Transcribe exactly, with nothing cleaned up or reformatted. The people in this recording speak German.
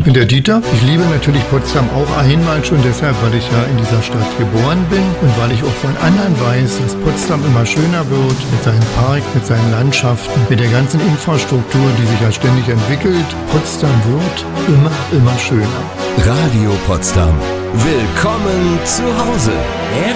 bin der Dieter. Ich liebe natürlich Potsdam auch einmal schon deshalb, weil ich ja in dieser Stadt geboren bin und weil ich auch von anderen weiß, dass Potsdam immer schöner wird mit seinem Park, mit seinen Landschaften, mit der ganzen Infrastruktur, die sich ja ständig entwickelt. Potsdam wird immer, immer schöner. Radio Potsdam. Willkommen zu Hause.